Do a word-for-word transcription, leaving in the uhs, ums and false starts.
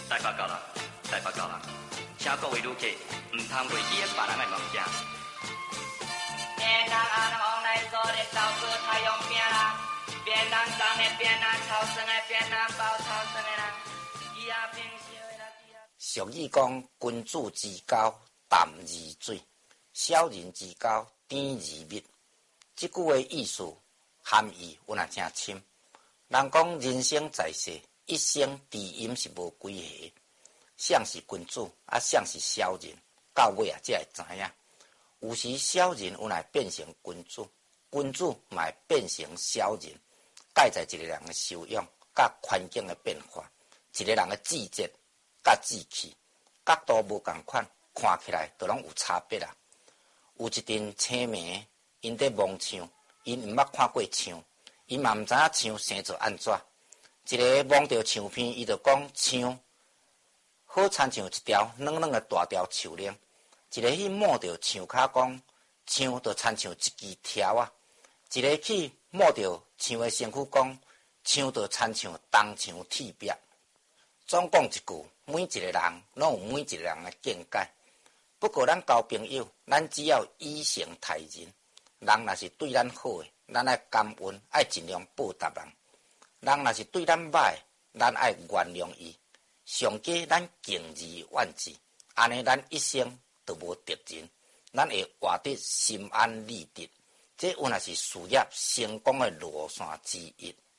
大报告啦，大报告啦，请各位旅客唔通袂记别人的物件。 便当阿能往来做的照顾太阳饼啦，便当上的便当超生的便当包超生的啦，鸡鸭平烧的啦。 俗语讲，君子之交淡如水，小人之交甜如蜜。这句话意思含义有若真深。人讲人生在世，一生知音是无几个，谁是君子，啊谁是小人，到尾啊才会知影。有时小人有来变成君子，君子嘛变成小人，介在一个人的修养、甲环境的变化，一个人的志节、甲志气，角度无同款，看起来都拢有差别啦。有一阵青梅，因在望墙，因毋捌看过墙，因嘛毋知影墙生做安怎。一个望着墙片，伊就讲墙好亲像一条软软的大条树链。一个去摸着墙骹讲，墙就亲像一支条啊；一个去摸着墙的身躯讲，墙就亲像东墙铁壁。总讲一句，每一个人拢有每一个人的见解。不过咱交朋友，咱只要以诚待人。人若是对咱好的，咱爱感恩，爱尽量报答人；人若是对咱歹的，咱爱原谅伊。上加咱敬而远之，安尼咱一生都无敌人，咱会活得心安理得，这有若是事业成功的路线之一。